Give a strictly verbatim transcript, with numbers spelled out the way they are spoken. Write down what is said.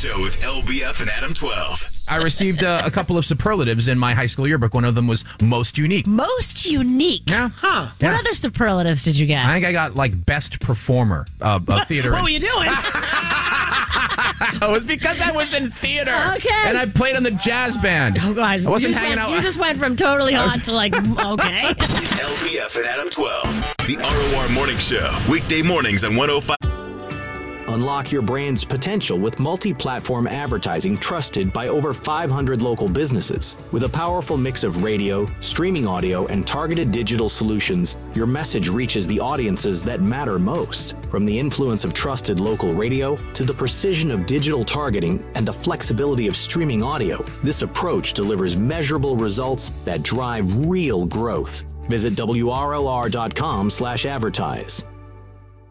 Show with L B F and Adam twelve. I received uh, a couple of superlatives in my high school yearbook. One of them was most unique. Most unique. Yeah. Huh. Yeah. What other superlatives did you get? I think I got like best performer uh, of theater. What were you doing? It was because I was in theater. Okay. And I played on the jazz band. Oh, God. I wasn't you just hanging went, out. You just went from totally hot was- to like, okay. L B F and Adam twelve. The R O R Morning Show. Weekday mornings on one oh five. Unlock your brand's potential with multi-platform advertising trusted by over five hundred local businesses. With a powerful mix of radio, streaming audio, and targeted digital solutions, your message reaches the audiences that matter most. From the influence of trusted local radio to the precision of digital targeting and the flexibility of streaming audio, this approach delivers measurable results that drive real growth. Visit W R L R dot com slash advertise.